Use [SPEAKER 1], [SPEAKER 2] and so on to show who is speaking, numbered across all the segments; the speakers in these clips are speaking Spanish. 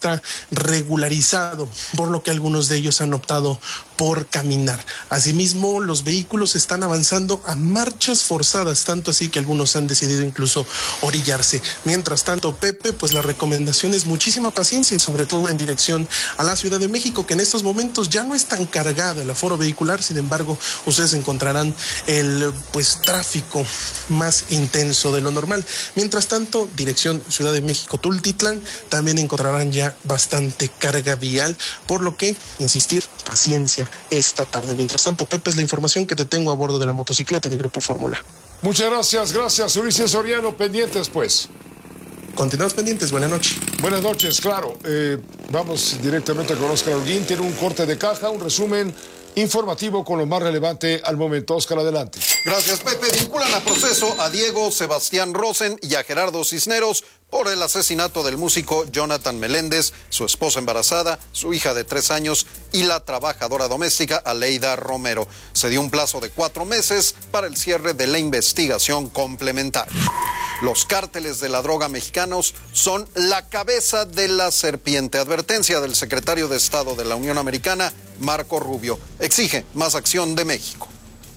[SPEAKER 1] está regularizado, por lo que algunos de ellos han optado por caminar. Asimismo, los vehículos están avanzando a marchas forzadas, tanto así que algunos han decidido incluso orillarse. Mientras tanto, Pepe, pues la recomendación es muchísima paciencia y sobre todo en dirección a la Ciudad de México, que en estos momentos ya no es tan cargada el aforo vehicular. Sin embargo, ustedes encontrarán el tráfico más intenso de lo normal. Mientras tanto, dirección Ciudad de México Tultitlán, también encontrarán ya bastante carga vial, por lo que insistir, paciencia esta tarde. Mientras tanto, Pepe, es la información que te tengo a bordo de la motocicleta de Grupo Fórmula.
[SPEAKER 2] Muchas gracias Ulises Soriano, pendientes pues.
[SPEAKER 1] Continuamos pendientes, buenas noches.
[SPEAKER 2] Buenas noches, claro. Vamos directamente con Óscar Holguín, tiene un corte de caja, un resumen informativo con lo más relevante al momento. Óscar, adelante.
[SPEAKER 3] Gracias, Pepe. Vinculan a proceso a Diego Sebastián Rosen y a Gerardo Cisneros por el asesinato del músico Jonathan Meléndez, su esposa embarazada, su hija de 3 años y la trabajadora doméstica Aleida Romero. Se dio un plazo de 4 meses para el cierre de la investigación complementaria. Los cárteles de la droga mexicanos son la cabeza de la serpiente. Advertencia del secretario de Estado de la Unión Americana, Marco Rubio. Exige más acción de México.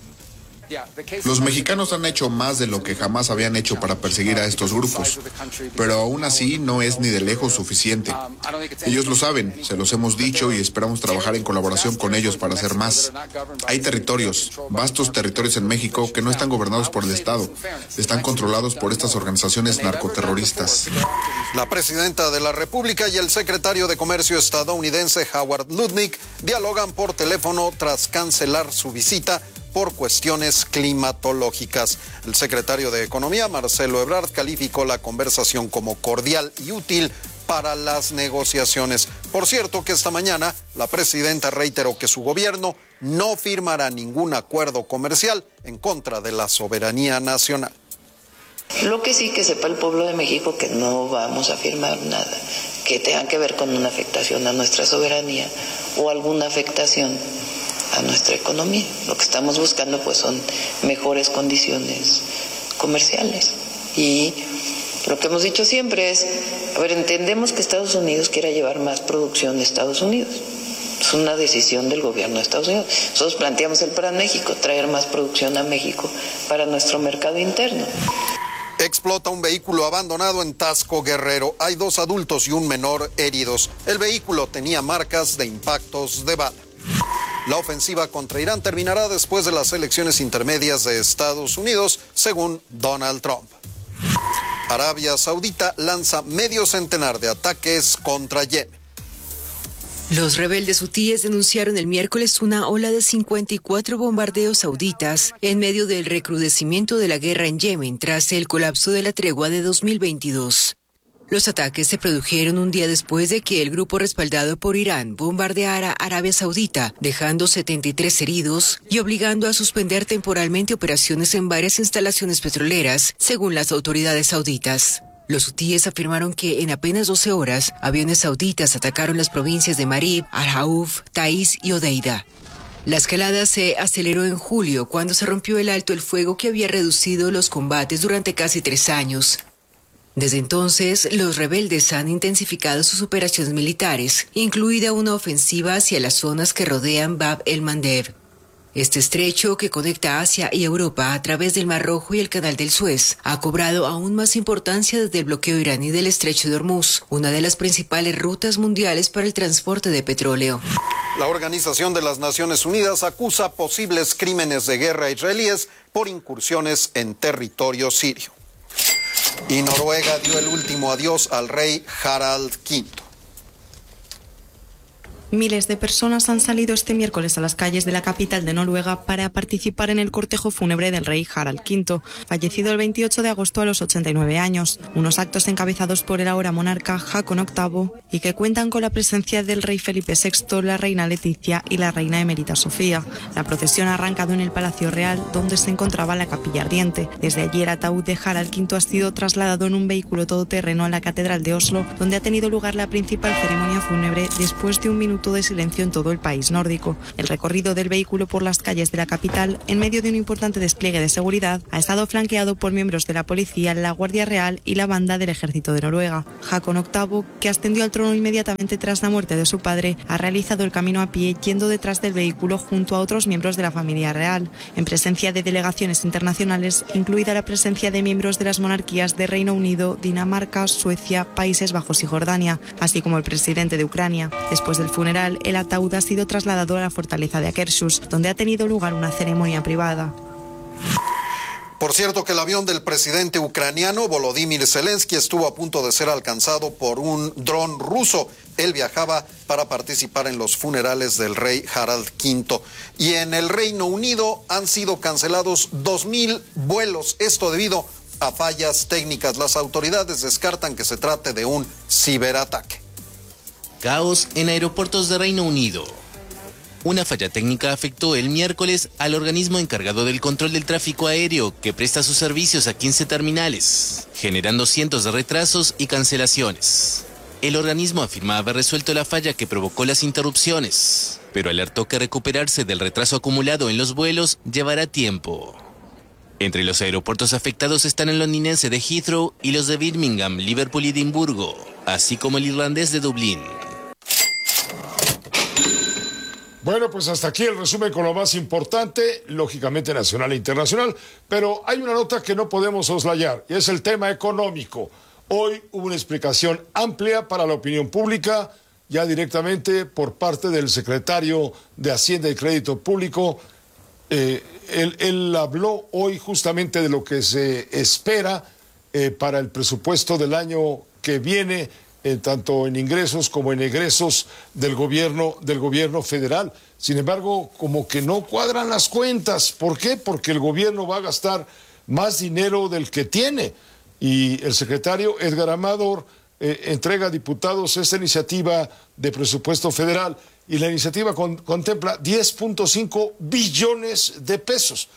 [SPEAKER 4] Los mexicanos han hecho más de lo que jamás habían hecho para perseguir a estos grupos, pero aún así no es ni de lejos suficiente. Ellos lo saben, se los hemos dicho y esperamos trabajar en colaboración con ellos para hacer más. Hay territorios, vastos territorios en México que no están gobernados por el Estado, están controlados por estas organizaciones narcoterroristas.
[SPEAKER 3] La presidenta de la República y el secretario de Comercio estadounidense Howard Lutnick dialogan por teléfono tras cancelar su visita por cuestiones climatológicas. El secretario de Economía, Marcelo Ebrard, calificó la conversación como cordial y útil para las negociaciones. Por cierto, que esta mañana la presidenta reiteró que su gobierno no firmará ningún acuerdo comercial en contra de la soberanía nacional.
[SPEAKER 5] Lo que sí que sepa el pueblo de México que no vamos a firmar nada que tenga que ver con una afectación a nuestra soberanía o alguna afectación a nuestra economía. Lo que estamos buscando pues son mejores condiciones comerciales. Y lo que hemos dicho siempre es, entendemos que Estados Unidos quiera llevar más producción de Estados Unidos. Es una decisión del gobierno de Estados Unidos. Nosotros planteamos el Plan México, traer más producción a México para nuestro mercado interno.
[SPEAKER 3] Explota un vehículo abandonado en Taxco, Guerrero. Hay 2 adultos y un menor heridos. El vehículo tenía marcas de impactos de bala. La ofensiva contra Irán terminará después de las elecciones intermedias de Estados Unidos, según Donald Trump. Arabia Saudita lanza medio centenar de ataques contra Yemen.
[SPEAKER 6] Los rebeldes hutíes denunciaron el miércoles una ola de 54 bombardeos sauditas en medio del recrudecimiento de la guerra en Yemen tras el colapso de la tregua de 2022. Los ataques se produjeron un día después de que el grupo respaldado por Irán bombardeara Arabia Saudita, dejando 73 heridos y obligando a suspender temporalmente operaciones en varias instalaciones petroleras, según las autoridades sauditas. Los hutíes afirmaron que en apenas 12 horas, aviones sauditas atacaron las provincias de Marib, Al-Jauf, Taiz y Odeida. La escalada se aceleró en julio, cuando se rompió el alto el fuego que había reducido los combates durante casi 3 años. Desde entonces, los rebeldes han intensificado sus operaciones militares, incluida una ofensiva hacia las zonas que rodean Bab el-Mandeb. Este estrecho, que conecta Asia y Europa a través del Mar Rojo y el Canal del Suez, ha cobrado aún más importancia desde el bloqueo iraní del estrecho de Hormuz, una de las principales rutas mundiales para el transporte de petróleo.
[SPEAKER 3] La Organización de las Naciones Unidas acusa posibles crímenes de guerra israelíes por incursiones en territorio sirio. Y Noruega dio el último adiós al rey Harald V.
[SPEAKER 7] Miles de personas han salido este miércoles a las calles de la capital de Noruega para participar en el cortejo fúnebre del rey Harald V, fallecido el 28 de agosto a los 89 años. Unos actos encabezados por el ahora monarca Haakon VIII y que cuentan con la presencia del rey Felipe VI, la reina Leticia y la reina emérita Sofía. La procesión ha arrancado en el Palacio Real, donde se encontraba la capilla ardiente. Desde allí el ataúd de Harald V ha sido trasladado en un vehículo todoterreno a la Catedral de Oslo, donde ha tenido lugar la principal ceremonia fúnebre después de un minuto minuto de silencio en todo el país nórdico. El recorrido del vehículo por las calles de la capital, en medio de un importante despliegue de seguridad, ha estado flanqueado por miembros de la policía, la Guardia Real y la banda del Ejército de Noruega. Haakon VIII, que ascendió al trono inmediatamente tras la muerte de su padre, ha realizado el camino a pie yendo detrás del vehículo junto a otros miembros de la familia real, en presencia de delegaciones internacionales, incluida la presencia de miembros de las monarquías de Reino Unido, Dinamarca, Suecia, Países Bajos y Jordania, así como el presidente de Ucrania. Después del funeral, el ataúd ha sido trasladado a la fortaleza de Akershus, donde ha tenido lugar una ceremonia privada.
[SPEAKER 3] Por cierto que el avión del presidente ucraniano Volodymyr Zelensky estuvo a punto de ser alcanzado por un dron ruso. Él viajaba para participar en los funerales del rey Harald V. Y en el Reino Unido han sido cancelados 2.000 vuelos. Esto debido a fallas técnicas. Las autoridades descartan que se trate de un ciberataque.
[SPEAKER 8] Caos en aeropuertos de Reino Unido. Una falla técnica afectó el miércoles al organismo encargado del control del tráfico aéreo que presta sus servicios a 15 terminales, generando cientos de retrasos y cancelaciones. El organismo afirma haber resuelto la falla que provocó las interrupciones, pero alertó que recuperarse del retraso acumulado en los vuelos llevará tiempo. Entre los aeropuertos afectados están el londinense de Heathrow y los de Birmingham, Liverpool y Edimburgo, así como el irlandés de Dublín.
[SPEAKER 2] Bueno, pues hasta aquí el resumen con lo más importante, lógicamente nacional e internacional, pero hay una nota que no podemos soslayar y es el tema económico. Hoy hubo una explicación amplia para la opinión pública, ya directamente por parte del secretario de Hacienda y Crédito Público. Él habló hoy justamente de lo que se espera para el presupuesto del año que viene, tanto en ingresos como en egresos del gobierno federal. Sin embargo, como que no cuadran las cuentas. ¿Por qué? Porque el gobierno va a gastar más dinero del que tiene. Y el secretario Edgar Amador entrega a diputados esta iniciativa de presupuesto federal. Y la iniciativa contempla 10.5 billones de pesos.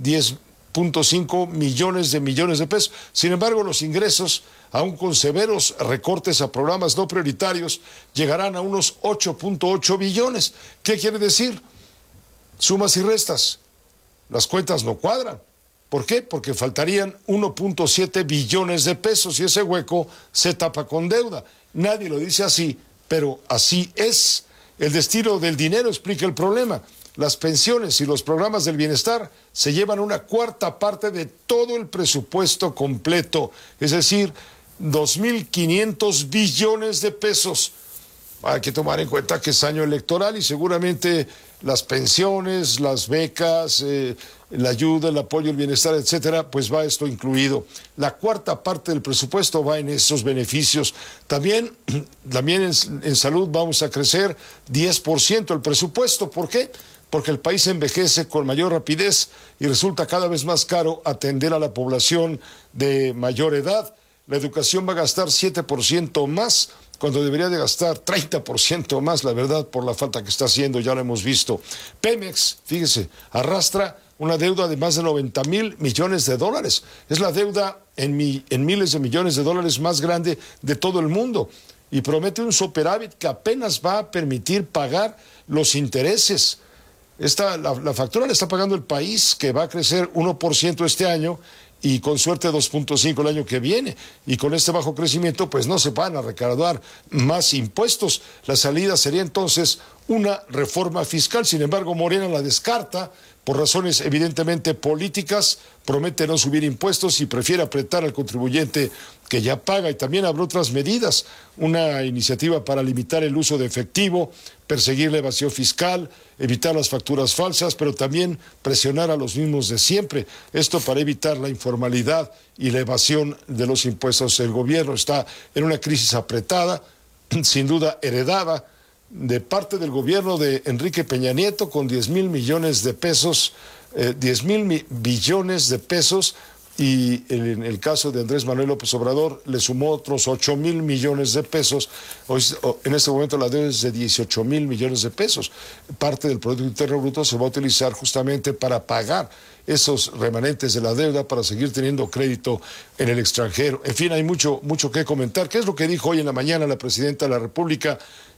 [SPEAKER 2] 10.5 millones de pesos. Sin embargo, los ingresos, aún con severos recortes a programas no prioritarios, llegarán a unos 8.8 billones. ¿Qué quiere decir? Sumas y restas. Las cuentas no cuadran. ¿Por qué? Porque faltarían 1.7 billones de pesos y ese hueco se tapa con deuda. Nadie lo dice así, pero así es. El destino del dinero explica el problema. Las pensiones y los programas del bienestar se llevan una cuarta parte de todo el presupuesto completo, es decir, 2.500 billones de pesos. Hay que tomar en cuenta que es año electoral y seguramente las pensiones, las becas, la ayuda, el apoyo, el bienestar, etcétera, pues va esto incluido. La cuarta parte del presupuesto va en esos beneficios. También en salud vamos a crecer 10% el presupuesto. ¿Por qué? Porque el país envejece con mayor rapidez y resulta cada vez más caro atender a la población de mayor edad. La educación va a gastar 7% más, cuando debería de gastar 30% más, la verdad, por la falta que está haciendo, ya lo hemos visto. Pemex, fíjese, arrastra una deuda de más de 90,000 millones de dólares. Es la deuda en miles de millones de dólares más grande de todo el mundo. Y promete un superávit que apenas va a permitir pagar los intereses. La factura la está pagando el país, que va a crecer 1% este año y con suerte 2.5 el año que viene. Y con este bajo crecimiento, pues no se van a recaudar más impuestos. La salida sería entonces una reforma fiscal. Sin embargo, Morena la descarta por razones evidentemente políticas, promete no subir impuestos y prefiere apretar al contribuyente que ya paga. Y también habrá otras medidas, una iniciativa para limitar el uso de efectivo, perseguir la evasión fiscal, evitar las facturas falsas, pero también presionar a los mismos de siempre. Esto para evitar la informalidad y la evasión de los impuestos. El gobierno está en una crisis apretada, sin duda heredada de parte del gobierno de Enrique Peña Nieto, con 10,000 millones de pesos, 10,000 billones de pesos, y en el caso de Andrés Manuel López Obrador le sumó otros 8,000 millones de pesos. Hoy, en este momento la deuda es de 18,000 millones de pesos. Parte del Producto Interno Bruto se va a utilizar justamente para pagar esos remanentes de la deuda, para seguir teniendo crédito en el extranjero. En fin, hay mucho que comentar. ¿Qué es lo que dijo hoy en la mañana la presidenta de la República?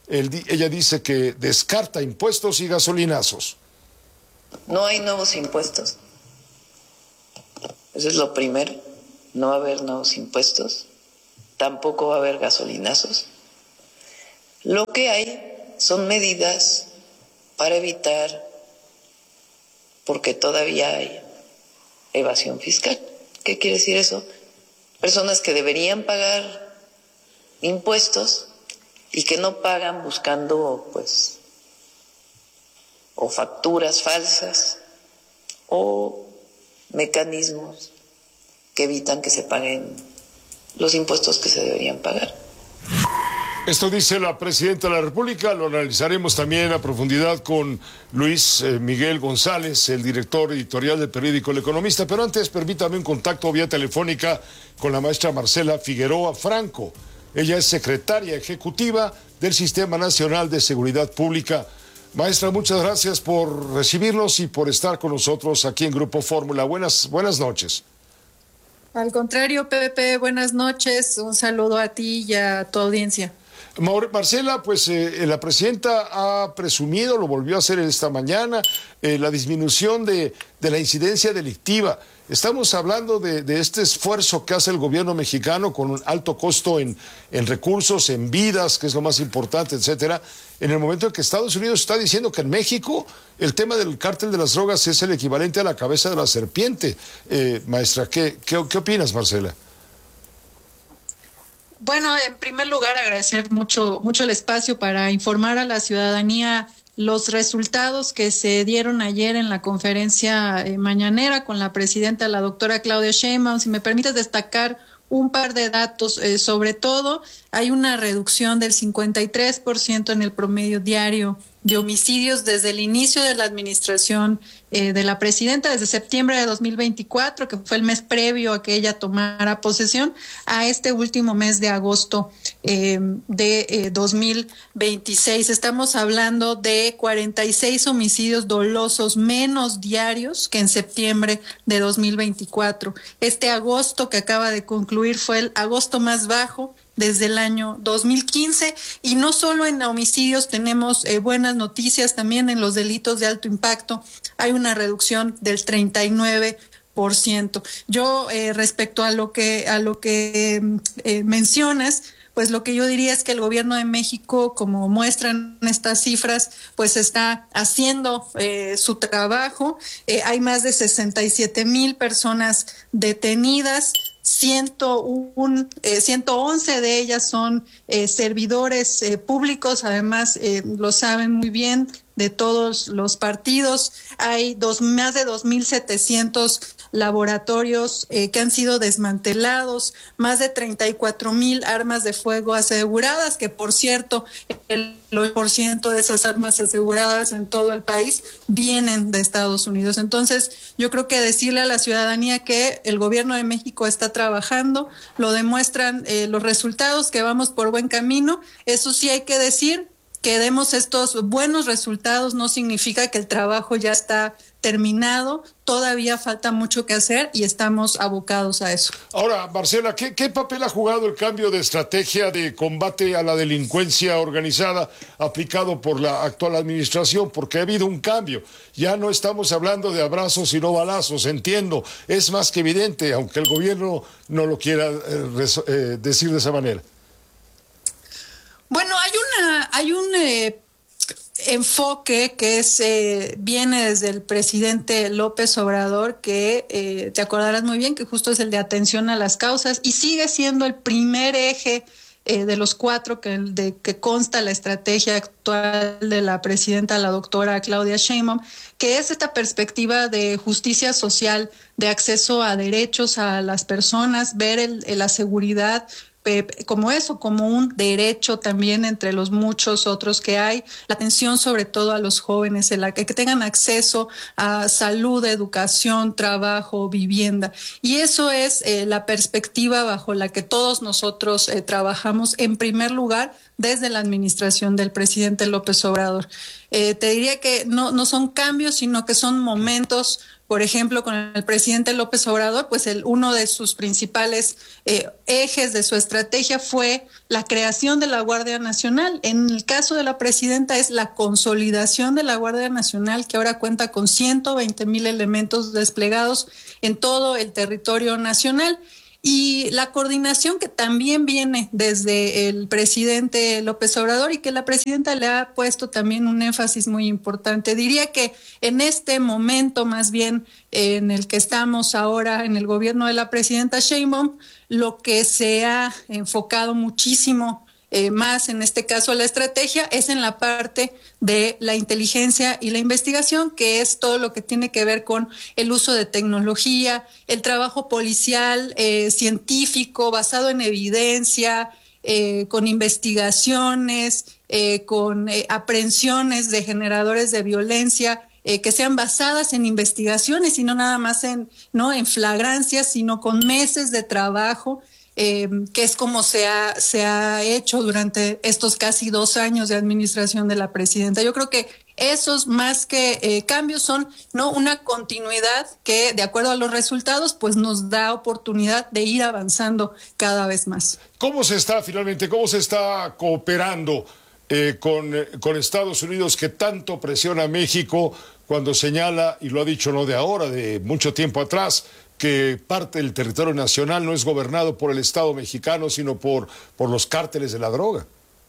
[SPEAKER 2] Ella dice que descarta impuestos y gasolinazos.
[SPEAKER 5] No hay nuevos impuestos. Eso es lo primero. No va a haber nuevos impuestos. Tampoco va a haber gasolinazos. Lo que hay son medidas para evitar, porque todavía hay evasión fiscal. ¿Qué quiere decir eso? Personas que deberían pagar impuestos y que no pagan buscando, pues, o facturas falsas o mecanismos que evitan que se paguen los impuestos que se deberían pagar.
[SPEAKER 2] Esto dice la presidenta de la República, lo analizaremos también a profundidad con Luis Miguel González, el director editorial del periódico El Economista, pero antes permítame un contacto vía telefónica con la maestra Marcela Figueroa Franco. Ella es secretaria ejecutiva del Sistema Nacional de Seguridad Pública. Maestra, muchas gracias por recibirnos y por estar con nosotros aquí en Grupo Fórmula. Buenas noches.
[SPEAKER 9] Al contrario, Pepe, buenas noches. Un saludo a ti y a tu audiencia.
[SPEAKER 2] Marcela, pues la presidenta ha presumido, lo volvió a hacer esta mañana, la disminución de la incidencia delictiva. Estamos hablando de este esfuerzo que hace el gobierno mexicano con un alto costo en recursos, en vidas, que es lo más importante, etcétera, en el momento en que Estados Unidos está diciendo que en México el tema del cártel de las drogas es el equivalente a la cabeza de la serpiente. Maestra, ¿qué opinas, Marcela?
[SPEAKER 9] Bueno, en primer lugar, agradecer mucho el espacio para informar a la ciudadanía los resultados que se dieron ayer en la conferencia mañanera con la presidenta, la doctora Claudia Sheinbaum. Si me permites destacar un par de datos, sobre todo hay una reducción del 53% en el promedio diario de homicidios desde el inicio de la administración de la presidenta, desde septiembre de 2024, que fue el mes previo a que ella tomara posesión, a este último mes de agosto de 2026. Estamos hablando de 46 homicidios dolosos menos diarios que en septiembre de 2024. Este agosto que acaba de concluir fue el agosto más bajo desde el año 2015, y no solo en homicidios tenemos buenas noticias, también en los delitos de alto impacto hay una reducción del 39%. Yo respecto a lo que mencionas, pues lo que yo diría es que el gobierno de México, como muestran estas cifras, pues está haciendo su trabajo. Hay más de 67,000 personas detenidas. 111 de ellas son servidores públicos, además lo saben muy bien, de todos los partidos. Hay más de 2,700 laboratorios que han sido desmantelados, más de 34,000 armas de fuego aseguradas, que por cierto, el 8% de esas armas aseguradas en todo el país vienen de Estados Unidos. Entonces, yo creo que decirle a la ciudadanía que el gobierno de México está trabajando, lo demuestran los resultados, que vamos por buen camino. Eso sí hay que decir, que demos estos buenos resultados no significa que el trabajo ya está terminado, todavía falta mucho que hacer y estamos abocados a eso.
[SPEAKER 2] Ahora, Marcela, ¿qué papel ha jugado el cambio de estrategia de combate a la delincuencia organizada aplicado por la actual administración? Porque ha habido un cambio. Ya no estamos hablando de abrazos sino balazos, entiendo. Es más que evidente, aunque el gobierno no lo quiera decir de esa manera.
[SPEAKER 9] Bueno, hay un enfoque que viene desde el presidente López Obrador, que te acordarás muy bien que justo es el de atención a las causas, y sigue siendo el primer eje de los 4 que consta la estrategia actual de la presidenta, la doctora Claudia Sheinbaum, que es esta perspectiva de justicia social, de acceso a derechos a las personas, ver la seguridad como eso, como un derecho también entre los muchos otros que hay, la atención sobre todo a los jóvenes, que tengan acceso a salud, educación, trabajo, vivienda. Y eso es la perspectiva bajo la que todos nosotros trabajamos, en primer lugar, desde la administración del presidente López Obrador. Te diría que no son cambios, sino que son momentos. Por ejemplo, con el presidente López Obrador, pues uno de sus principales ejes de su estrategia fue la creación de la Guardia Nacional. En el caso de la presidenta es la consolidación de la Guardia Nacional, que ahora cuenta con 120,000 elementos desplegados en todo el territorio nacional. Y la coordinación que también viene desde el presidente López Obrador y que la presidenta le ha puesto también un énfasis muy importante. Diría que en este momento, más bien en el que estamos ahora en el gobierno de la presidenta Sheinbaum, lo que se ha enfocado muchísimo más en este caso la estrategia es en la parte de la inteligencia y la investigación, que es todo lo que tiene que ver con el uso de tecnología, el trabajo policial, científico, basado en evidencia, con investigaciones, con aprehensiones de generadores de violencia, que sean basadas en investigaciones y no nada más en flagrancias, sino con meses de trabajo. Que es como se ha hecho durante estos casi 2 años de administración de la presidenta. Yo creo que esos más que cambios son una continuidad que, de acuerdo a los resultados, pues nos da oportunidad de ir avanzando cada vez más.
[SPEAKER 2] ¿Cómo se está cooperando con Estados Unidos, que tanto presiona a México cuando señala, y lo ha dicho no de ahora, de mucho tiempo atrás, que parte del territorio nacional no es gobernado por el Estado mexicano, sino por los cárteles de la droga?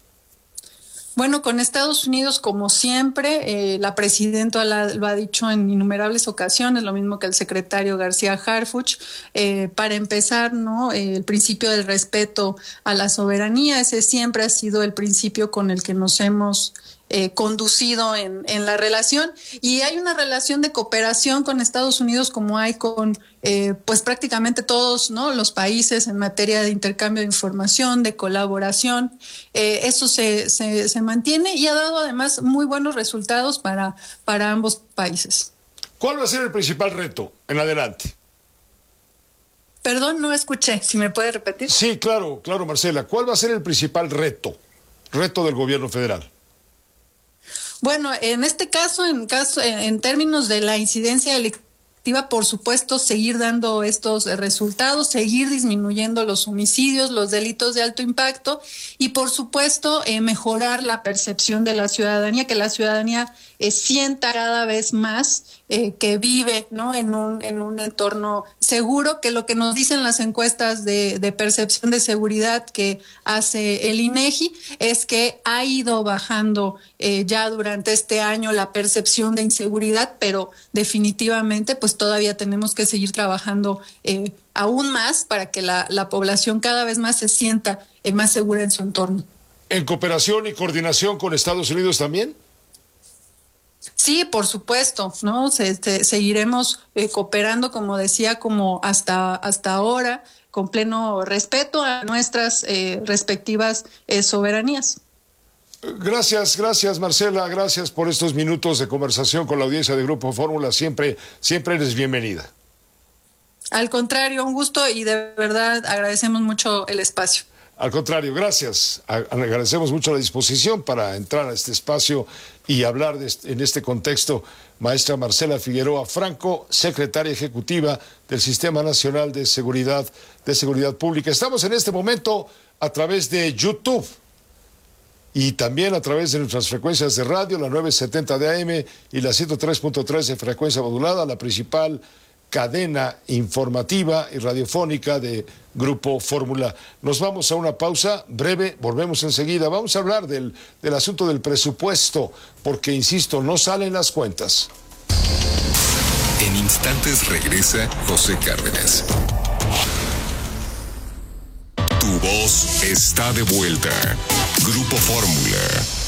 [SPEAKER 9] Bueno, con Estados Unidos, como siempre, la presidenta lo ha dicho en innumerables ocasiones, lo mismo que el secretario García Harfuch. Para empezar, el principio del respeto a la soberanía, ese siempre ha sido el principio con el que nos hemos conducido en la relación, y hay una relación de cooperación con Estados Unidos como hay con pues prácticamente todos los países en materia de intercambio de información, de colaboración. Eso se mantiene y ha dado además muy buenos resultados para ambos países.
[SPEAKER 2] ¿Cuál va a ser el principal reto en adelante?
[SPEAKER 9] Perdón, no escuché, si me puede repetir.
[SPEAKER 2] Sí, claro, Marcela. ¿Cuál va a ser el principal reto del gobierno federal?
[SPEAKER 9] Bueno, en este caso, en términos de la incidencia delictiva, por supuesto, seguir dando estos resultados, seguir disminuyendo los homicidios, los delitos de alto impacto y, por supuesto, mejorar la percepción de la ciudadanía, que la ciudadanía sienta cada vez más que vive en un entorno seguro, que lo que nos dicen las encuestas de percepción de seguridad que hace el INEGI es que ha ido bajando ya durante este año la percepción de inseguridad, pero definitivamente pues todavía tenemos que seguir trabajando aún más para que la población cada vez más se sienta más segura en su entorno.
[SPEAKER 2] ¿En cooperación y coordinación con Estados Unidos también?
[SPEAKER 9] Sí, por supuesto, seguiremos cooperando, como decía, como hasta ahora, con pleno respeto a nuestras respectivas soberanías.
[SPEAKER 2] Gracias, Marcela, gracias por estos minutos de conversación con la audiencia de Grupo Fórmula. Siempre eres bienvenida.
[SPEAKER 9] Al contrario, un gusto y de verdad agradecemos mucho el espacio.
[SPEAKER 2] Al contrario, gracias. Agradecemos mucho la disposición para entrar a este espacio y hablar en este contexto. Maestra Marcela Figueroa Franco, secretaria ejecutiva del Sistema Nacional de Seguridad Pública. Estamos en este momento a través de YouTube y también a través de nuestras frecuencias de radio, la 970 de AM y la 103.3 de frecuencia modulada, la principal cadena informativa y radiofónica de Grupo Fórmula. Nos vamos a una pausa breve, volvemos enseguida. Vamos a hablar del asunto del presupuesto, porque, insisto, no salen las cuentas.
[SPEAKER 10] En instantes regresa José Cárdenas. Tu voz está de vuelta. Grupo Fórmula.